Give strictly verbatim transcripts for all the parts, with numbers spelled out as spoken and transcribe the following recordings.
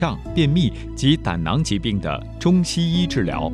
胀、便秘及胆囊疾病的中西医治疗。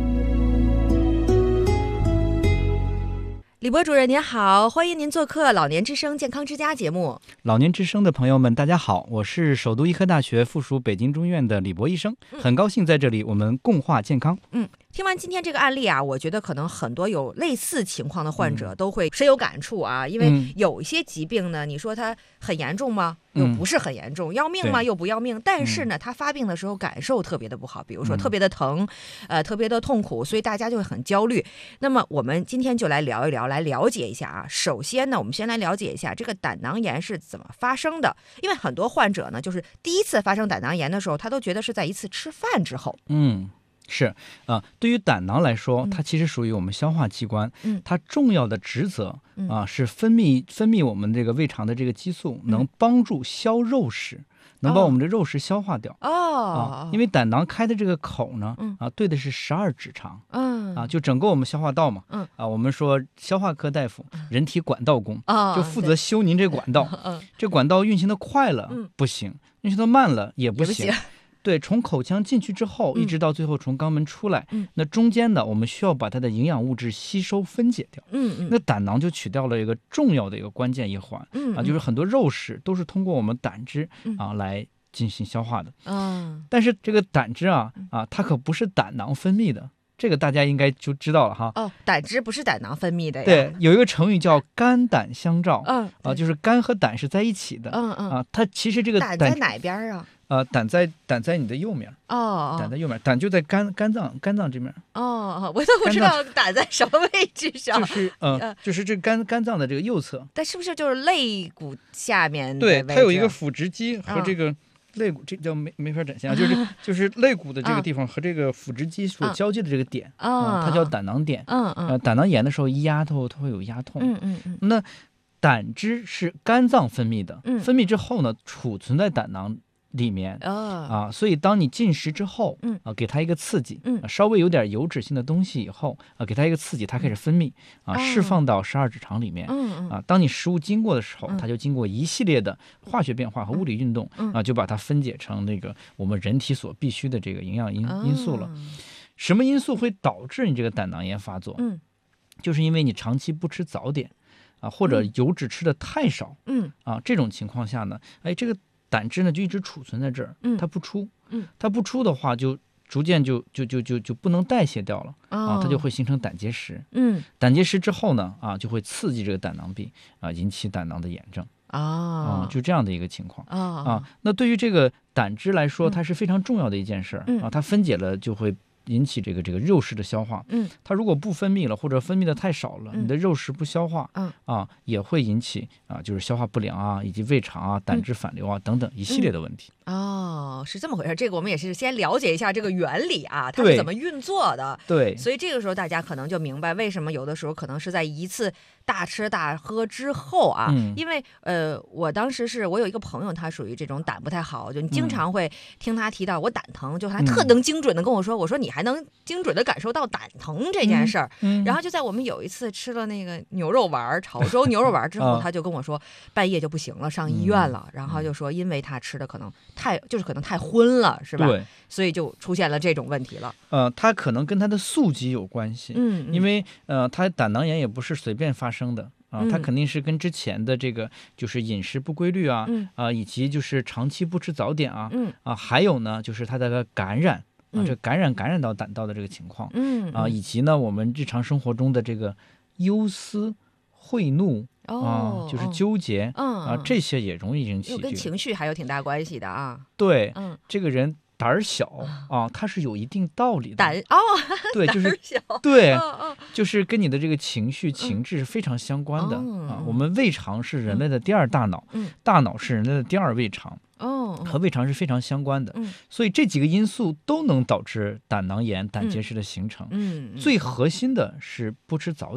李博主任您好，欢迎您做客老年之声健康之家节目。 老年之声的朋友们大家好，我是首都医科大学附属北京中院的李博医生，很高兴在这里我们共话健康。 嗯，听完今天这个案例啊，我觉得可能很多有类似情况的患者都会深有感触啊，因为有一些疾病呢，你说它很严重吗？又不是很严重，要命吗？又不要命。但是呢，它发病的时候感受特别的不好，比如说特别的疼，呃，特别的痛苦，所以大家就会很焦虑。那么我们今天就来聊一聊，来了解一下啊。首先呢，我们先来了解一下这个胆囊炎是怎么发生的，因为很多患者呢，就是第一次发生胆囊炎的时候，他都觉得是在一次吃饭之后。 嗯。是啊、呃，对于胆囊来说，它其实属于我们消化器官， 嗯、 它重要的职责啊、呃、是分泌分泌我们这个胃肠的这个激素，嗯、能帮助消肉食，能把我们的肉食消化掉。 哦， 啊，因为胆囊开的这个口呢， 嗯、 啊，对的是十二指肠， 嗯啊，就整个我们消化道嘛， 嗯啊，我们说消化科大夫，人体管道工， 哦、 就负责修您这管道， 嗯、 这管道运行的快了、 嗯、 不行，运行的慢了也不行。 也不行对，从口腔进去之后， 嗯、 一直到最后从肛门出来， 嗯、 那中间呢，我们需要把它的营养物质吸收分解掉。 嗯嗯， 那胆囊就起掉了一个重要的一个关键一环， 嗯啊，就是很多肉食都是通过我们胆汁、 嗯、 啊来进行消化的。 嗯， 但是这个胆汁啊啊，它可不是胆囊分泌的。这个大家应该就知道了哈。 哦，胆汁不是胆囊分泌的呀。 对，有一个成语叫肝胆相照。 嗯啊，就是肝和胆是在一起的。 嗯嗯啊，它其实这个胆在哪边啊？ 呃，胆在胆在你的右面。 哦， 胆在右面，胆就在肝肝脏肝脏这边。 哦，我都不知道胆在什么位置上。 就是呃，就是这肝肝脏的这个右侧。 但是不是就是肋骨下面的对， 位置？ 它有一个腹直肌和这个。 嗯肋骨这叫没没法展现啊，就是就是肋骨的这个地方和这个腹直肌所交界的这个点啊、 嗯呃，它叫胆囊点。 嗯嗯、 呃，胆囊炎的时候一压头它会有压痛。 嗯嗯嗯。 那胆汁是肝脏分泌的， 嗯、 分泌之后呢，储存在胆囊里面。 哦、 啊，所以当你进食之后， 嗯啊，给它一个刺激， 嗯啊，稍微有点油脂性的东西以后，啊，给它一个刺激，它开始分泌，啊， 哦、 释放到十二指肠里面。 嗯嗯。 啊，当你食物经过的时候， 嗯、 它就经过一系列的化学变化和物理运动， 嗯、 啊，就把它分解成那个我们人体所必需的这个营养因、 哦、 因素了。什么因素会导致你这个胆囊炎发作？ 嗯， 就是因为你长期不吃早点，啊，或者油脂吃的太少， 嗯，啊， 这种情况下呢，哎，这个胆汁呢就一直储存在这儿， 嗯， 它不出， 嗯， 它不出的话就逐渐就就就就就不能代谢掉了， 哦、 啊，它就会形成胆结石， 嗯， 胆结石之后呢，啊，就会刺激这个胆囊壁，啊，引起胆囊的炎症， 啊、 哦嗯，就这样的一个情况， 哦、 啊，那对于这个胆汁来说，它是非常重要的一件事儿， 嗯、 啊，它分解了就会引起这个这个肉食的消化， 嗯， 它如果不分泌了或者分泌的太少了， 嗯、 你的肉食不消化， 嗯啊，也会引起啊，就是消化不良啊，以及胃肠啊、胆汁反流啊、嗯、等等一系列的问题。 哦，是这么回事。这个我们也是先了解一下这个原理啊，它是怎么运作的。 对， 所以这个时候大家可能就明白为什么有的时候可能是在一次大吃大喝之后啊， 嗯、 因为呃，我当时是我有一个朋友，他属于这种胆不太好，就你经常会听他提到我胆疼，就他特能精准的跟我说，嗯、我说你还能精准的感受到胆疼这件事儿。 嗯嗯、 然后就在我们有一次吃了那个牛肉丸潮州牛肉丸之后， 啊、 他就跟我说半夜就不行了，上医院了，嗯、然后就说因为他吃的可能太就是可能太荤了，是吧？ 对， 所以就出现了这种问题了。 呃，它可能跟它的宿疾有关系， 嗯， 因为呃，它胆囊炎也不是随便发生的。啊，它肯定是跟之前的这个就是饮食不规律啊， 嗯、 啊，以及就是长期不吃早点啊， 嗯、 啊，还有呢，就是它的感染啊， 嗯、 这感染感染到胆道的这个情况， 嗯啊，以及呢，我们日常生活中的这个忧思、愤怒、 哦、 啊，就是纠结， 嗯啊，这些也容易引起、这个， 跟情绪还有挺大关系的啊。 对， 嗯， 这个人胆儿小啊，它是有一定道理的。 胆哦， 对，就是小对， 哦哦、 就是跟你的这个情绪、情志是非常相关的、 嗯、 啊。我们胃肠是人类的第二大脑， 嗯、 大脑是人类的第二胃肠， 哦， 和胃肠是非常相关的。 嗯、 所以这几个因素都能导致胆囊炎、胆结石的形成。 嗯， 最核心的是不吃早点。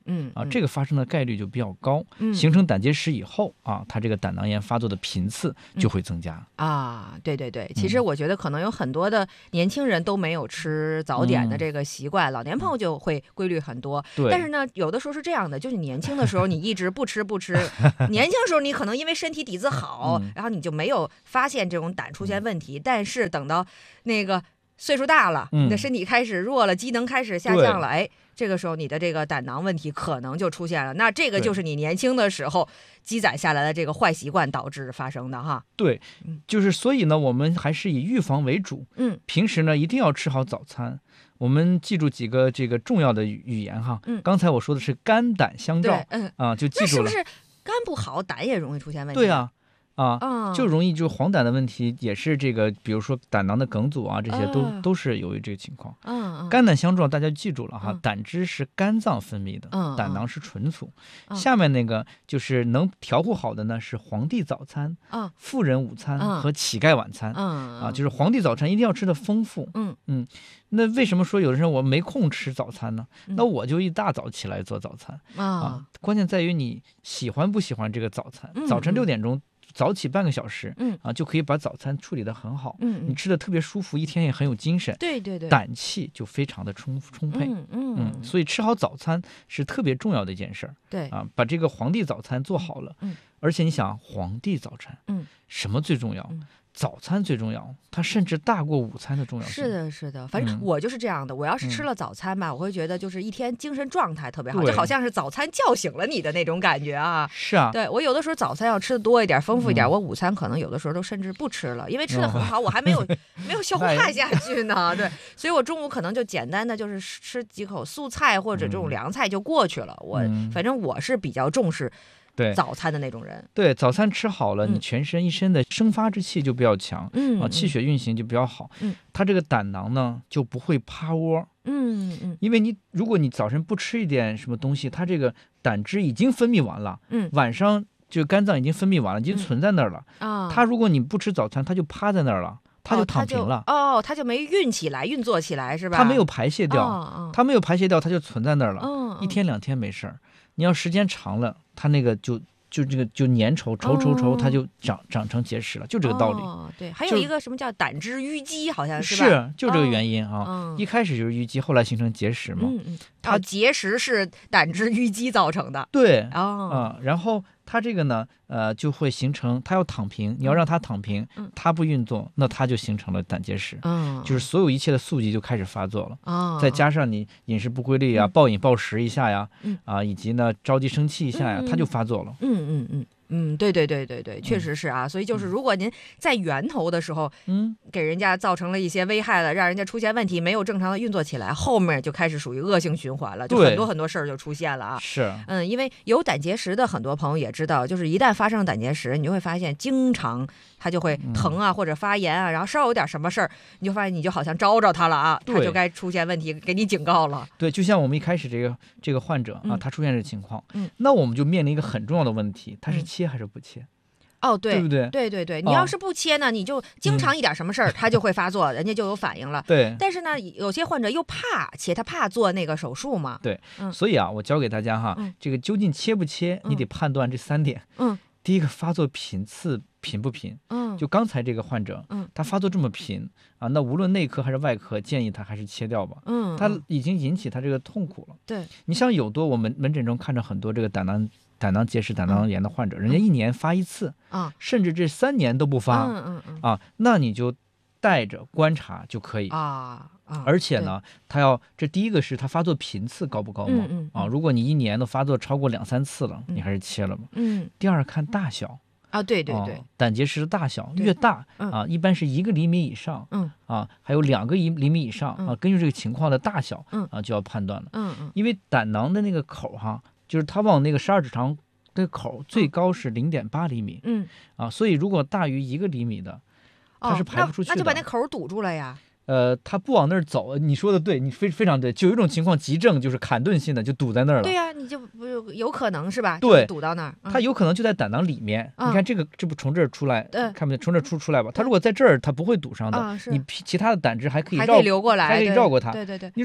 嗯啊，这个发生的概率就比较高。 嗯， 形成胆结石以后啊，它这个胆囊炎发作的频次就会增加。 嗯、啊，对对对，其实我觉得可能有很多的年轻人都没有吃早点的这个习惯，嗯、老年朋友就会规律很多。 对， 但是呢，有的时候是这样的，就是年轻的时候你一直不吃不吃，年轻的时候你可能因为身体底子好，嗯、然后你就没有发现这种胆出现问题，嗯、但是等到那个岁数大了， 嗯、 你的身体开始弱了，机能开始下降了，哎。这个时候你的这个胆囊问题可能就出现了，那这个就是你年轻的时候积攒下来的这个坏习惯导致发生的哈。 对，就是所以呢，我们还是以预防为主。 嗯， 平时呢一定要吃好早餐。我们记住几个这个重要的语言哈。 嗯， 刚才我说的是肝胆相照， 嗯啊，就记住了。 那是不是肝不好，胆也容易出现问题？ 对啊。啊， 嗯、 就容易就黄疸的问题，也是这个，比如说胆囊的梗阻啊，这些都、 呃、 都是由于这个情况。 嗯嗯， 肝胆相照，大家记住了哈， 嗯、 胆汁是肝脏分泌的， 嗯、 胆囊是纯素。 嗯、 下面那个就是能调护好的呢，是皇帝早餐、 嗯、 富人午餐、 嗯、 和乞丐晚餐。 嗯啊，就是皇帝早餐一定要吃的丰富。 嗯嗯，那为什么说有的人我没空吃早餐呢？ 嗯、 那我就一大早起来做早餐、 嗯、 啊。关键在于你喜欢不喜欢这个早餐。 嗯、 早晨六点钟。早起半个小时， 嗯啊，就可以把早餐处理得很好， 嗯， 你吃的特别舒服，一天也很有精神， 对对对， 胆气就非常的充充沛， 嗯 嗯, 嗯，所以吃好早餐是特别重要的一件事儿， 对啊，把这个皇帝早餐做好了， 嗯， 而且你想皇帝早餐， 嗯， 什么最重要？ 嗯早餐最重要，它甚至大过午餐的重要性。 是的，是的，反正我就是这样的。嗯、我要是吃了早餐吧，嗯、我会觉得就是一天精神状态特别好，就好像是早餐叫醒了你的那种感觉啊。 是啊， 对我有的时候早餐要吃的多一点、丰富一点， 嗯、 我午餐可能有的时候都甚至不吃了，因为吃的很好，嗯、我还没有没有消化下去呢。对，所以我中午可能就简单的就是吃几口素菜或者这种凉菜就过去了。 嗯、 我反正我是比较重视。 对早餐的那种人， 对早餐吃好了， 嗯、 你全身一身的生发之气就比较强， 嗯啊，气血运行就比较好， 嗯， 它这个胆囊呢就不会趴窝， 嗯嗯， 因为你如果你早晨不吃一点什么东西，它这个胆汁已经分泌完了， 嗯， 晚上就肝脏已经分泌完了，已经存在那儿了， 啊、嗯， 它如果你不吃早餐，它就趴在那儿了。它就躺平了哦，它就没运起来，运作起来是吧？ 它没有排泄掉， 哦、 它没有排泄掉，它就存在那儿了， 哦、 一天两天没事儿，你要时间长了，它那个就。就这个就粘稠稠稠稠，它就长长成结石了，就这个道理。 哦，对，还有一个什么叫胆汁淤积，好像是吧？ 是，就这个原因啊。 哦、 一开始就是淤积，后来形成结石嘛。 嗯嗯。它、哦、结石是胆汁淤积造成的。 对。 哦。 啊、嗯，然后它这个呢，呃，就会形成，它要躺平，你要让它躺平， 嗯、 它不运作，那它就形成了胆结石。 嗯。 就是所有一切的宿疾就开始发作了。 哦。 再加上你饮食不规律呀、啊，暴饮暴食一下呀， 嗯、 啊，以及呢着急生气一下呀， 嗯、 它就发作了。 嗯嗯嗯。嗯，对对对对对，确实是啊，所以就是如果您在源头的时候， 嗯， 给人家造成了一些危害了，让人家出现问题，没有正常的运作起来，后面就开始属于恶性循环了，就很多很多事儿就出现了啊。 是， 嗯，因为有胆结石的很多朋友也知道，就是一旦发生胆结石，你就会发现经常它就会疼啊、嗯、或者发炎啊，然后稍有点什么事儿，你就发现你就好像招着它了啊，它就该出现问题，给你警告了。 对，就像我们一开始这个这个患者啊， 嗯、 他出现这个情况， 嗯， 那我们就面临一个很重要的问题，他是切还是不切？ 嗯哦，对， 对不对？ 对对对，你要是不切呢， 哦、 你就经常一点什么事儿，它、嗯、就会发作，人家就有反应了。 对。 但是呢，有些患者又怕切，他怕做那个手术嘛。 对， 嗯、 所以啊，我教给大家哈， 嗯、 这个究竟切不切， 嗯、 你得判断这三点。 嗯。 第一个，发作频次频不频？ 嗯。 就刚才这个患者， 嗯， 他发作这么频啊，那无论内科还是外科，建议他还是切掉吧。 嗯。 他已经引起他这个痛苦了。 对。 你像有多我们门诊中看着很多这个胆囊。胆囊结石、胆囊炎的患者，嗯、人家一年发一次啊， 甚至这三年都不发， 嗯嗯嗯啊，那你就带着观察就可以啊啊。 而且呢，他要这第一个是他发作频次高不高嘛？ 嗯嗯啊，如果你一年都发作超过两三次了， 嗯、 你还是切了嘛。 嗯。 第二看大小啊，对对对， 啊、胆结石的大小越大、 嗯、 啊，一般是一个厘米以上， 嗯啊，还有两个厘厘米以上、 嗯、 啊，根据这个情况的大小， 嗯啊，就要判断了。 嗯嗯。 因为胆囊的那个口哈，就是它往那个十二指肠。这个口最高是零点八厘米， 嗯啊，所以如果大于一个厘米的，它是排不出去的， 哦、那, 那就把那口堵住了呀。 呃，它不往那儿走，你说的对，你非非常对，就有一种情况急症，就是坎顿性的，就堵在那儿了。 对呀、啊，你就不有可能是吧？ 对， 堵到那儿， 嗯、它有可能就在胆囊里面。嗯、你看这个，这不从这儿出来， 嗯、 看不见从这儿出出来吧？它如果在这儿，它不会堵上的。 啊、 你其他的胆汁还可以绕还可以流过来， 还可以绕过它。 对对对。 你如果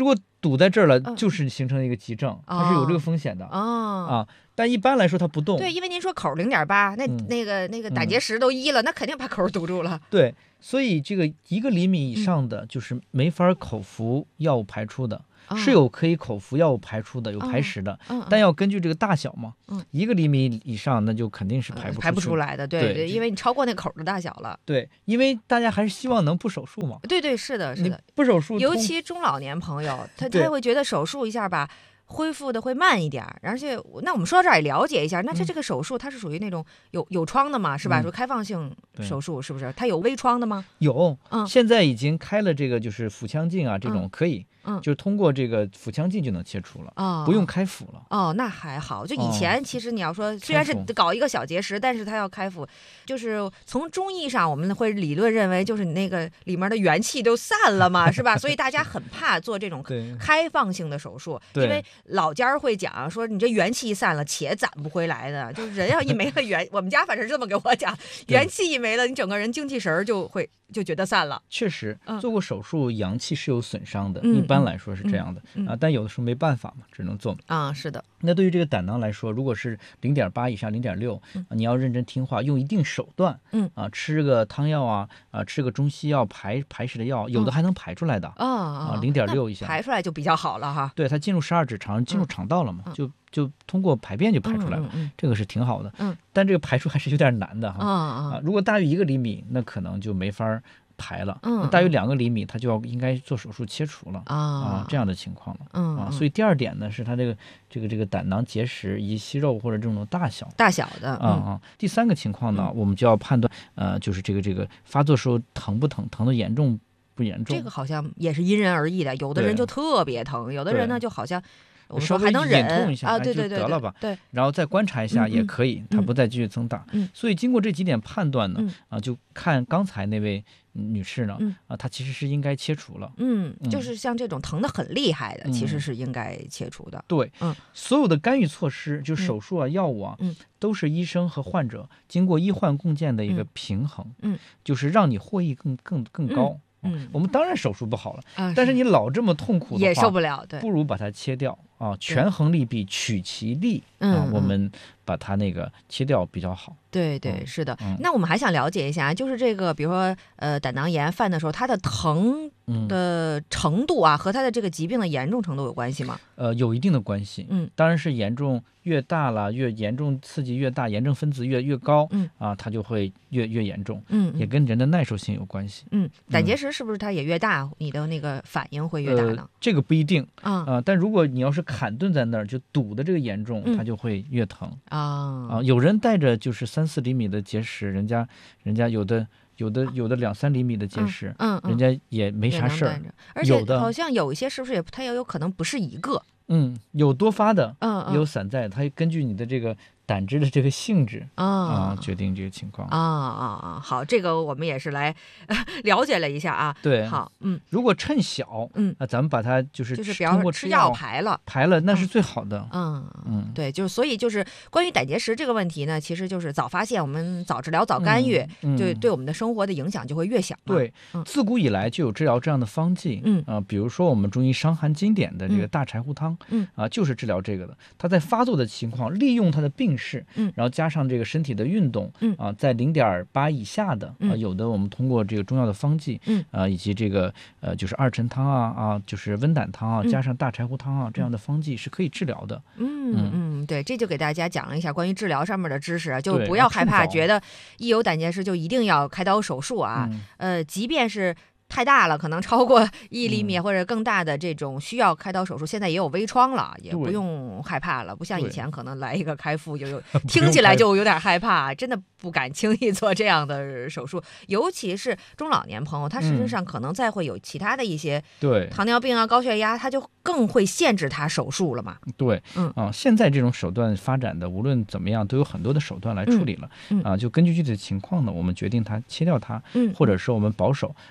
堵在这儿了，就是形成一个急症，它是有这个风险的哦啊。但一般来说它不动。 对，因为您说口零点八，那、嗯、那个那个胆结石都一了、嗯，那肯定把口堵住了。 对，所以这个一个厘米以上的就是没法口服药物排出的。嗯、是有可以口服药物排出的，有排石的， 嗯嗯、 但要根据这个大小嘛。 嗯， 一个厘米以上，那就肯定是排不出、 呃、排不出来的。对对, 对，因为你超过那口的大小了。 对，因为大家还是希望能不手术嘛。 对对，是的，是的， 不手术， 尤其中老年朋友，他他会觉得手术一下吧。恢复的会慢一点，而且那我们说到这儿也了解一下，那它这个手术它是属于那种有有创的嘛，是吧？属于开放性手术，是不是？它有微创的吗？ 有， 嗯， 现在已经开了这个就是腹腔镜啊，这种可以， 嗯， 就是通过这个腹腔镜就能切除了， 哦， 不用开腹了。 哦，那还好。就以前其实你要说，虽然是搞一个小结石，但是它要开腹，就是从中医上我们会理论认为，就是你那个里面的元气都散了嘛，是吧？所以大家很怕做这种开放性的手术，因为老家会讲说你这元气一散了，且攒不回来的。就是人要一没了元，我们家反正是这么给我讲，元气一没了，你整个人精气神就会就觉得散了。 确实， 嗯、 做过手术阳气是有损伤的， 嗯、 一般来说是这样的、 嗯嗯、 啊，但有的时候没办法嘛，只能做啊。是的。 那对于这个胆囊来说，如果是零点八以上，零点六，你要认真听话，用一定手段， 嗯啊，吃个汤药啊，啊，吃个中西药排排石的药，有的还能排出来的、 嗯、 啊，零点六以下排出来就比较好了哈。 对，它进入十二指肠，进入肠道了嘛， 嗯、 就就通过排便就排出来了， 嗯嗯嗯、 这个是挺好的。 嗯， 但这个排出还是有点难的哈。 嗯嗯、 啊，如果大于一个厘米，那可能就没法排了。 嗯， 大于两个厘米，它就要应该做手术切除了啊啊，这样的情况了。 嗯啊，所以第二点呢，是它这个这个这个胆囊结石以及息肉或者这种大小大小的啊啊。第三个情况呢， 嗯、 我们就要判断呃，就是这个这个发作时候疼不疼，疼的严重不严重。 这个好像也是因人而异的，有的人就特别疼，有的人呢就好像。我们说还能忍痛一下啊，对对对， 得了吧， 对， 然后再观察一下也可以， 嗯、 它不再继续增大。 嗯， 所以经过这几点判断呢， 嗯、 啊，就看刚才那位女士呢， 嗯、 啊，她其实是应该切除了。 嗯，就是像这种疼得很厉害的， 嗯、 其实是应该切除的。 对， 嗯， 所有的干预措施，就手术啊、 嗯、 药物啊， 嗯， 都是医生和患者经过医患共建的一个平衡， 嗯， 就是让你获益更更更高。 嗯嗯， 我们当然手术不好了， 啊、 但是你老这么痛苦的话也受不了，对， 不如把它切掉啊，权衡利弊，取其利啊，我们把它那个切掉比较好。 对对， 嗯、 是的、 嗯。 那我们还想了解一下，就是这个，比如说呃，胆囊炎犯的时候，它的疼的程度啊，和它的这个疾病的严重程度有关系吗？ 呃，有一定的关系。 嗯， 当然是严重越大了，越严重刺激越大，炎症分子越越高， 嗯啊，它就会越越严重。 嗯， 也跟人的耐受性有关系。 嗯，胆结石是不是它也越大，你的那个反应会越大呢？ 呃、这个不一定啊、 呃、但如果你要是坎顿在那儿，就堵的这个严重， 嗯、 它就会越疼啊啊。有人带着就是三四厘米的结石，人家人家有的。有的有的两三厘米的结石， 嗯，嗯人家也没啥事儿。 而且好像有一些是不是也它也有可能不是一个？ 嗯，有多发的， 嗯， 也有散在的，它根据你的这个胆汁的这个性质啊、 啊决定这个情况啊啊啊！好，这个我们也是来、呃、了解了一下啊。 对， 好，嗯， 如果趁小， 嗯， 那咱们把它就是就是通过吃药排了， 排了那是最好的。 嗯嗯， 对，就是所以就是关于胆结石这个问题呢，其实就是早发现，我们早治疗、早干预， 嗯、 就对我们的生活的影响就会越小。 对、 嗯， 自古以来就有治疗这样的方剂。 嗯啊、呃，比如说我们中医《伤寒经典》的这个大柴胡汤， 嗯啊、呃，就是治疗这个的。它在发作的情况，利用它的病势， 嗯， 然后加上这个身体的运动， 嗯啊，在零点八以下的，啊、 嗯， 有的我们通过这个中药的方剂， 嗯， 啊，以及这个呃，就是二陈汤啊，啊，就是温胆汤啊， 嗯、 加上大柴胡汤啊，这样的方剂是可以治疗的。 嗯嗯嗯，对，这就给大家讲了一下关于治疗上面的知识，就不要害怕，觉得一有胆结石就一定要开刀手术啊。 嗯、 呃，即便是太大了，可能超过一厘米或者更大的这种需要开刀手术，嗯、现在也有微创了，也不用害怕了。不像以前可能来一个开腹就有，听起来就有点害怕，真的不敢轻易做这样的手术。尤其是中老年朋友，他事实上可能再会有其他的一些对糖尿病啊、高血压，他就更会限制他手术了嘛。 对， 嗯啊，现在这种手段发展的，无论怎么样，都有很多的手段来处理了。 嗯嗯、 啊，就根据具体的情况呢，我们决定它切掉它， 嗯， 或者是我们保守。 嗯、 保守呢，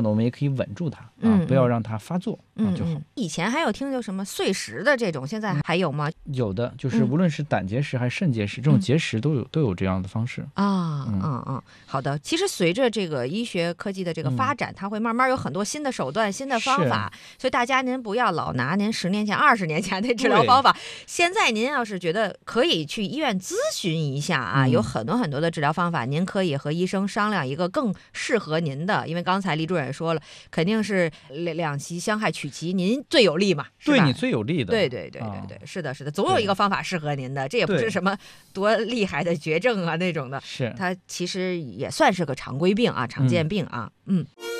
我们也可以稳住它啊， 嗯、 不要让它发作、 嗯、 啊就好。 以前还有听就什么碎石的这种，现在还有吗？ 有的，就是无论是胆结石还是肾结石，嗯、这种结石都有都有这样的方式啊。嗯嗯嗯，好的。其实随着这个医学科技的这个发展，嗯、它会慢慢有很多新的手段、新的方法，所以大家您不要老拿您十年前、二十年前的治疗方法。现在您要是觉得可以去医院咨询一下啊，嗯、有很多很多的治疗方法，您可以和医生商量一个更适合您的。因为刚才李主任也说了，肯定是两两极相害取其您最有利嘛， 对你最有利的。 对对对对对，啊、是的，是的，总有一个方法适合您的，这也不是什么多厉害的绝症啊那种的， 是它其实也算是个常规病啊，常见病啊，嗯。嗯